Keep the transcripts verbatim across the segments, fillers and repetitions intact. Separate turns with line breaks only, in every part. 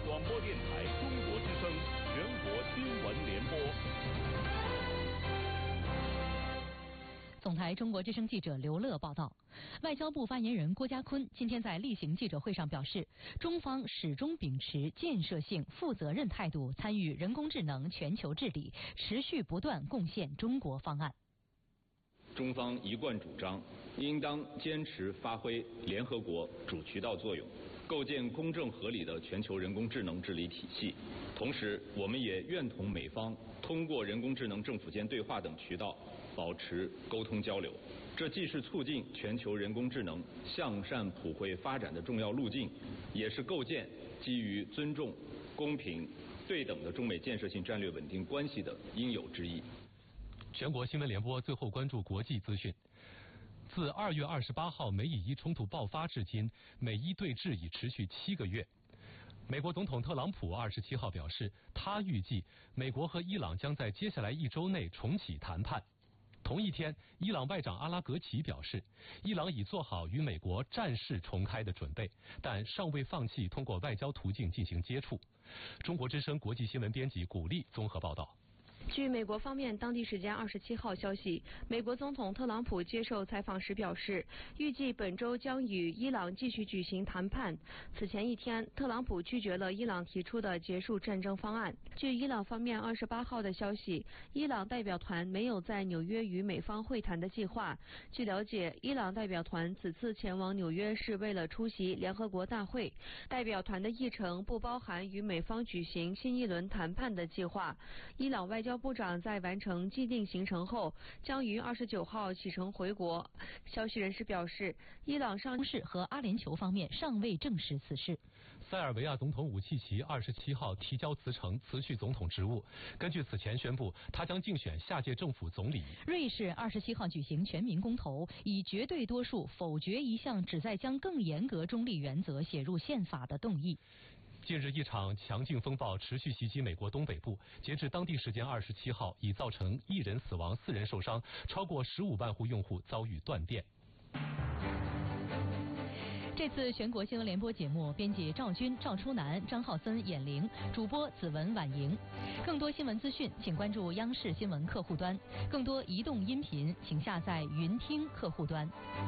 广播电台中国之声全国新闻联播。
总台中国之声记者刘乐报道，外交部发言人郭家坤今天在例行记者会上表示，中方始终秉持建设性、负责任态度参与人工智能全球治理，持续不断贡献中国方案。
中方一贯主张，应当坚持发挥联合国主渠道作用，构建公正合理的全球人工智能治理体系。同时，我们也愿同美方通过人工智能政府间对话等渠道保持沟通交流。这既是促进全球人工智能向善普惠发展的重要路径，也是构建基于尊重、公平、对等的中美建设性战略稳定关系的应有之义。
全国新闻联播最后关注国际资讯。自二月二十八号美以伊冲突爆发至今，美伊对峙已持续七个月。美国总统特朗普二十七号表示，他预计美国和伊朗将在接下来一周内重启谈判。同一天，伊朗外长阿拉格齐表示，伊朗已做好与美国战事重开的准备，但尚未放弃通过外交途径进行接触。中国之声国际新闻编辑古丽综合报道。
据美国方面当地时间二十七号消息，美国总统特朗普接受采访时表示，预计本周将与伊朗继续举行谈判。此前一天，特朗普拒绝了伊朗提出的结束战争方案。据伊朗方面二十八号的消息，伊朗代表团没有在纽约与美方会谈的计划。据了解，伊朗代表团此次前往纽约是为了出席联合国大会，代表团的议程不包含与美方举行新一轮谈判的计划。伊朗外交部长在完成既定行程后，将于二十九号启程回国。消息人士表示，伊朗上市和阿联酋方面尚未证实此事。
塞尔维亚总统武契奇二十七号提交辞呈，辞去总统职务。根据此前宣布，他将竞选下届政府总理。
瑞士二十七号举行全民公投，以绝对多数否决一项旨在将更严格中立原则写入宪法的动议。
近日，一场强劲风暴持续袭击美国东北部，截至当地时间二十七号，已造成一人死亡、四人受伤，超过十五万户用户遭遇断电。
这次全国新闻联播节目，编辑赵军、赵初南、张浩森、演玲，主播子文、婉莹。更多新闻资讯，请关注央视新闻客户端；更多移动音频，请下载云听客户端。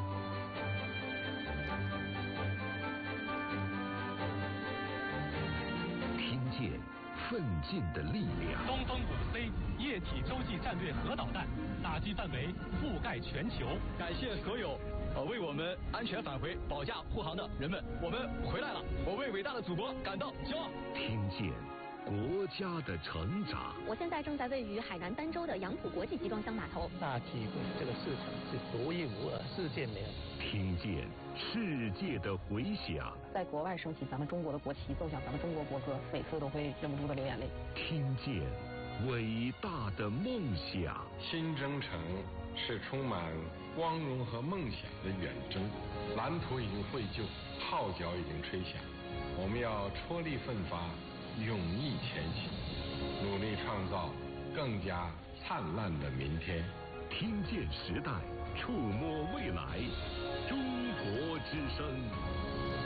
听见奋进的力量。
东风五 C 液体洲际战略核导弹打击范围覆盖全球。
感谢所有呃为我们安全返回、保驾护航的人们，我们回来了，我为伟大的祖国感到骄傲。
听见国家的成长。
我现在正在位于海南儋州的杨浦国际集装箱码头。
大气这个市场是独一无二，世界没有。
听见世界的回响。
在国外升起咱们中国的国旗，奏响咱们中国国歌，每次都会忍不住的流眼泪。
听见伟大的梦想。
新征程是充满光荣和梦想的远征，蓝图已经绘就，号角已经吹响，我们要踔厉奋发，勇毅前行，努力创造更加灿烂的明天。
听见时代，触摸未来，中国之声。